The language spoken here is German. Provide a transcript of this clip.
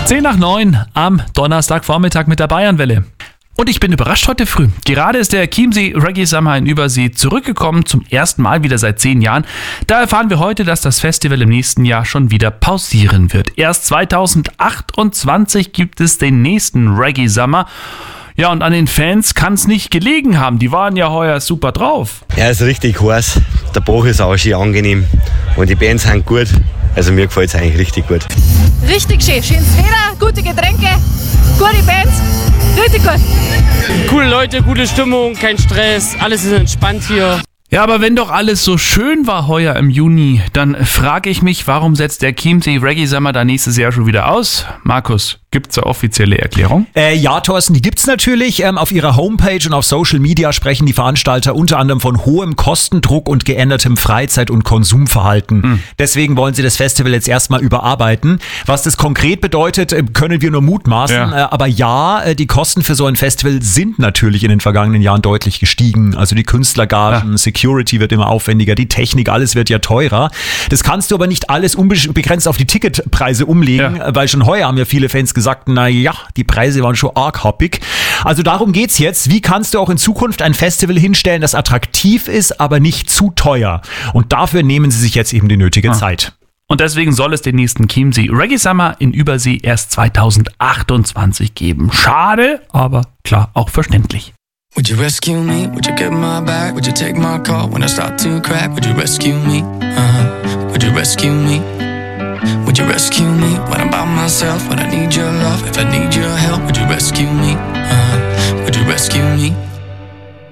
10:09 am Donnerstagvormittag mit der Bayernwelle. Und ich bin überrascht heute früh. Gerade ist der Chiemsee Reggae Summer in Übersee zurückgekommen, zum ersten Mal wieder seit 10 Jahren. Da erfahren wir heute, dass das Festival im nächsten Jahr schon wieder pausieren wird. Erst 2028 gibt es den nächsten Reggae Summer. Ja, und an den Fans kann es nicht gelegen haben. Die waren ja heuer super drauf. Ja, ist richtig heiß. Der Bach ist auch schön angenehm. Und die Bands sind gut. Also mir gefällt es eigentlich richtig gut. Richtig schön. Schönes Wetter, gute Getränke, gute Bands. Richtig gut. Coole Leute, gute Stimmung, kein Stress, alles ist entspannt hier. Ja, aber wenn doch alles so schön war heuer im Juni, dann frage ich mich, warum setzt der Chiemsee Reggae Summer da nächstes Jahr schon wieder aus? Markus, gibt's eine offizielle Erklärung? Ja, Thorsten, die gibt's natürlich. Auf ihrer Homepage und auf Social Media sprechen die Veranstalter unter anderem von hohem Kostendruck und geändertem Freizeit- und Konsumverhalten. Deswegen wollen sie das Festival jetzt erstmal überarbeiten. Was das konkret bedeutet, können wir nur mutmaßen. Ja. Aber ja, die Kosten für so ein Festival sind natürlich in den vergangenen Jahren deutlich gestiegen. Also die Künstlergagen, Security wird immer aufwendiger, die Technik, alles wird ja teurer. Das kannst du aber nicht alles unbegrenzt auf die Ticketpreise umlegen, weil schon heuer haben ja viele Fans gesagt, naja, die Preise waren schon arg happig. Also darum geht's jetzt. Wie kannst du auch in Zukunft ein Festival hinstellen, das attraktiv ist, aber nicht zu teuer? Und dafür nehmen sie sich jetzt eben die nötige Zeit. Und deswegen soll es den nächsten Chiemsee Reggae Summer in Übersee erst 2028 geben. Schade, aber klar, auch verständlich. Would you rescue me? Would you get my back? Would you take my call when I start to crack? Would you rescue me? Would you rescue me? Would you rescue me when I'm by myself? When I need your love, if I need your help, would you rescue me? Would you rescue me?